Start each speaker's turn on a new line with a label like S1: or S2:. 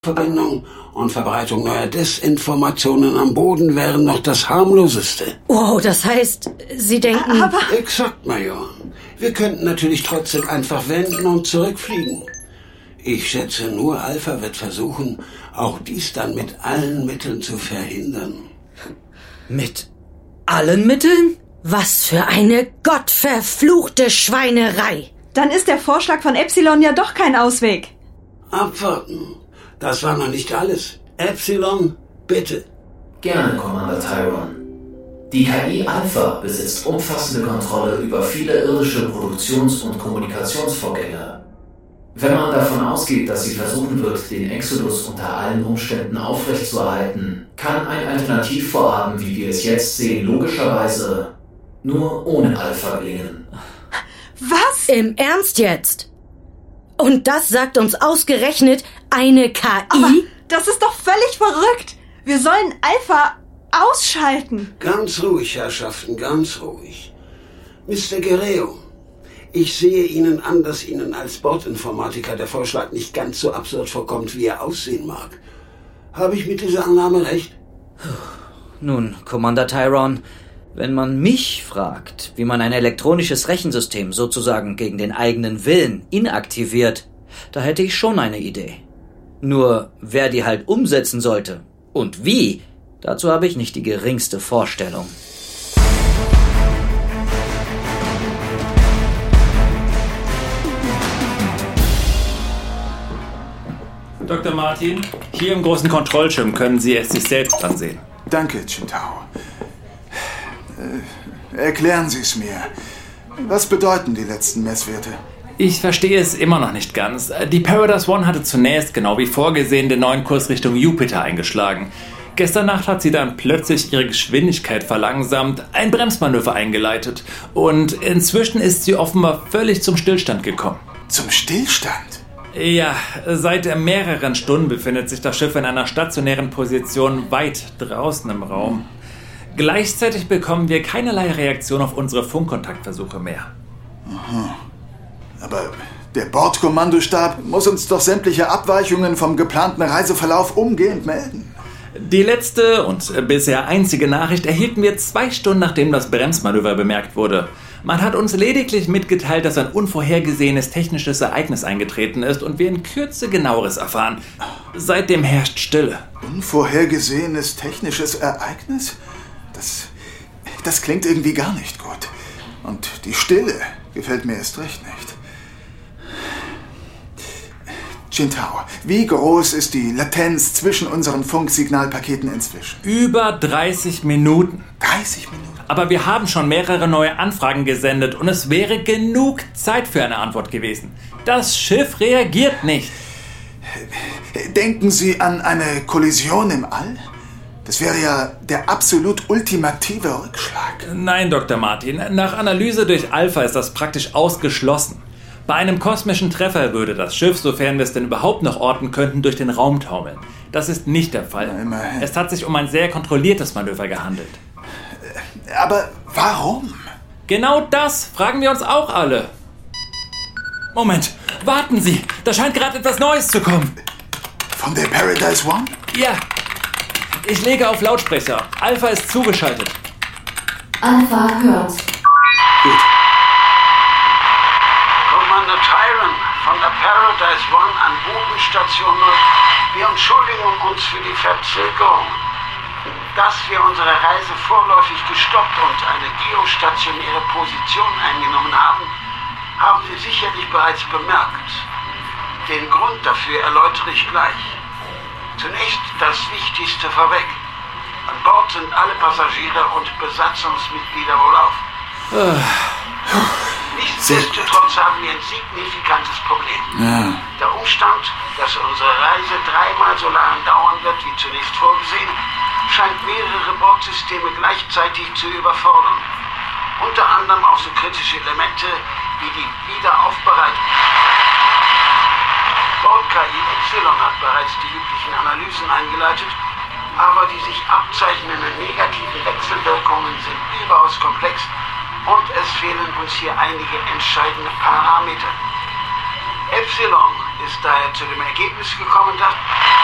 S1: Verbindung und Verbreitung neuer Desinformationen am Boden wären noch das harmloseste.
S2: Oh, das heißt, Sie denken...
S3: Aber...
S1: Exakt, Major. Wir könnten natürlich trotzdem einfach wenden und zurückfliegen. Ich schätze, nur Alpha wird versuchen, auch dies dann mit allen Mitteln zu verhindern.
S2: Mit allen Mitteln? Was für eine gottverfluchte Schweinerei!
S3: Dann ist der Vorschlag von Epsilon ja doch kein Ausweg.
S1: Abwarten. Das war noch nicht alles. Epsilon, bitte.
S4: Gerne, Commander Tyron. Die KI Alpha besitzt umfassende Kontrolle über viele irdische Produktions- und Kommunikationsvorgänge. Wenn man davon ausgeht, dass sie versuchen wird, den Exodus unter allen Umständen aufrechtzuerhalten, kann ein Alternativvorhaben, wie wir es jetzt sehen, logischerweise nur ohne Alpha gelingen.
S3: Was?
S2: Im Ernst jetzt? Und das sagt uns ausgerechnet eine KI?
S3: Aber das ist doch völlig verrückt. Wir sollen Alpha ausschalten.
S1: Ganz ruhig, Herrschaften, ganz ruhig. Mr. Guerrero, ich sehe Ihnen an, dass Ihnen als Bordinformatiker der Vorschlag nicht ganz so absurd vorkommt, wie er aussehen mag. Habe ich mit dieser Annahme recht?
S5: Nun, Commander Tyron, wenn man mich fragt, wie man ein elektronisches Rechensystem sozusagen gegen den eigenen Willen inaktiviert, da hätte ich schon eine Idee. Nur, wer die halt umsetzen sollte und wie, dazu habe ich nicht die geringste Vorstellung.
S6: Dr. Martin, hier im großen Kontrollschirm können Sie es sich selbst ansehen.
S7: Danke, Chintao. Erklären Sie es mir. Was bedeuten die letzten Messwerte?
S6: Ich verstehe es immer noch nicht ganz. Die Paradise One hatte zunächst, genau wie vorgesehen, den neuen Kurs Richtung Jupiter eingeschlagen. Gestern Nacht hat sie dann plötzlich ihre Geschwindigkeit verlangsamt, ein Bremsmanöver eingeleitet und inzwischen ist sie offenbar völlig zum Stillstand gekommen.
S7: Zum Stillstand?
S6: Ja, seit mehreren Stunden befindet sich das Schiff in einer stationären Position weit draußen im Raum. Gleichzeitig bekommen wir keinerlei Reaktion auf unsere Funkkontaktversuche mehr.
S7: Aha. Aber der Bordkommandostab muss uns doch sämtliche Abweichungen vom geplanten Reiseverlauf umgehend melden.
S6: Die letzte und bisher einzige Nachricht erhielten wir 2 Stunden, nachdem das Bremsmanöver bemerkt wurde. Man hat uns lediglich mitgeteilt, dass ein unvorhergesehenes technisches Ereignis eingetreten ist und wir in Kürze Genaueres erfahren. Seitdem herrscht Stille.
S7: Unvorhergesehenes technisches Ereignis? Das klingt irgendwie gar nicht gut. Und die Stille gefällt mir erst recht nicht. Chintao, wie groß ist die Latenz zwischen unseren Funksignalpaketen inzwischen?
S6: Über 30 Minuten.
S7: 30 Minuten?
S6: Aber wir haben schon mehrere neue Anfragen gesendet und es wäre genug Zeit für eine Antwort gewesen. Das Schiff reagiert nicht.
S7: Denken Sie an eine Kollision im All? Das wäre ja der absolut ultimative Rückschlag.
S6: Nein, Dr. Martin. Nach Analyse durch Alpha ist das praktisch ausgeschlossen. Bei einem kosmischen Treffer würde das Schiff, sofern wir es denn überhaupt noch orten könnten, durch den Raum taumeln. Das ist nicht der Fall.
S7: Na, immerhin.
S6: Es hat sich um ein sehr kontrolliertes Manöver gehandelt.
S7: Aber warum?
S6: Genau das fragen wir uns auch alle. Moment, warten Sie. Da scheint gerade etwas Neues zu kommen.
S7: Von der Paradise One?
S6: Ja. Ich lege auf Lautsprecher. Alpha ist zugeschaltet.
S8: Alpha hört.
S7: Gut.
S1: Commander Tyron von der Paradise One an Bodenstation 0. Wir entschuldigen uns für die Verzögerung. Dass wir unsere Reise vorläufig gestoppt und eine geostationäre Position eingenommen haben, haben Sie sicherlich bereits bemerkt. Den Grund dafür erläutere ich gleich. Zunächst das Wichtigste vorweg. An Bord sind alle Passagiere und Besatzungsmitglieder wohlauf. Nichtsdestotrotz haben wir ein signifikantes Problem.
S7: Ja.
S1: Der Umstand, dass unsere Reise 3-mal so lange dauern wird wie zunächst vorgesehen, scheint mehrere Bordsysteme gleichzeitig zu überfordern. Unter anderem auch so kritische Elemente wie die Wiederaufbereitung. Bord-KI Epsilon hat bereits die üblichen Analysen eingeleitet, aber die sich abzeichnenden negativen Wechselwirkungen sind überaus komplex und es fehlen uns hier einige entscheidende Parameter. Epsilon ist daher zu dem Ergebnis gekommen, dass